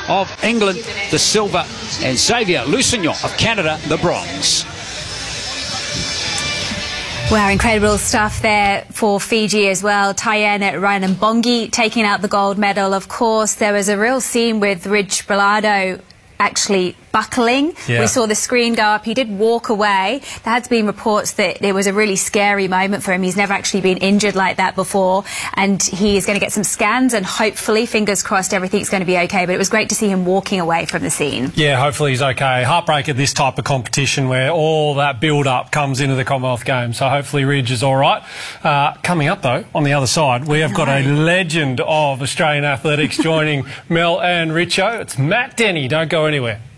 of England, the silver, and Xavier Lusignan of Canada, the bronze. Wow, incredible stuff there for Fiji as well. Tayane Ryanambongi taking out the gold medal. Of course, there was a real scene with Ridge Bilardo actually buckling. Yeah. We saw the screen go up. He did walk away. There has been reports that it was a really scary moment for him. He's never actually been injured like that before, and he is going to get some scans, and hopefully, fingers crossed, everything's going to be okay. But it was great to see him walking away from the scene. Yeah, hopefully he's okay. Heartbreak at this type of competition where all that build-up comes into the Commonwealth Games. So hopefully Ridge is all right. Coming up, though, on the other side, we have got a legend of Australian athletics joining Mel and Richo. It's Matt Denny. Don't go anywhere.